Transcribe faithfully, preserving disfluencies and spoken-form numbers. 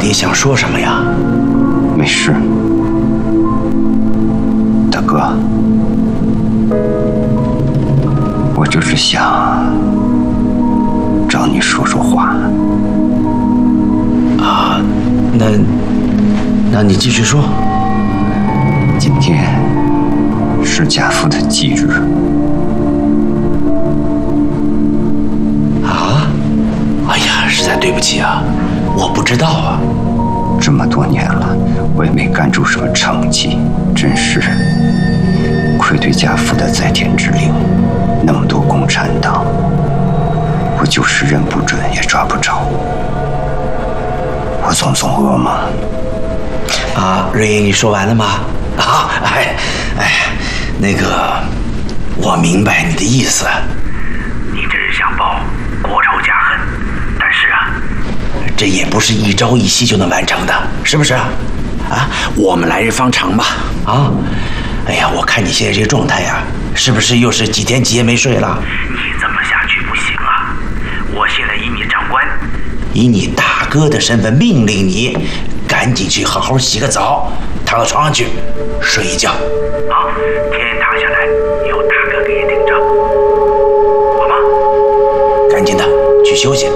底想说什么呀？ 没事，大哥，我就是想找你说说话。 啊，那那你继续说。 今天是家父的忌日。 啊？哎呀，实在对不起啊，我不知道啊。 这么多年了，我也没干出什么成绩，真是愧对家父的在天之灵。那么多共产党，我就是认不准也抓不着。我总总饿吗？ 啊，瑞英，你说完了吗？啊，哎，哎，那个，我明白你的意思。你这是想报国仇家恨，但是啊，这也不是一朝一夕就能完成的，是不是啊？啊，我们来日方长吧。啊，哎呀，我看你现在这个状态呀、啊，是不是又是几天几夜没睡了？你这么下去不行啊！我现在以你长官，以你大哥的身份命令你，赶紧去好好洗个澡，躺到床上去睡一觉。啊，天塌下来有大哥给你顶着，好吗？赶紧的去休息。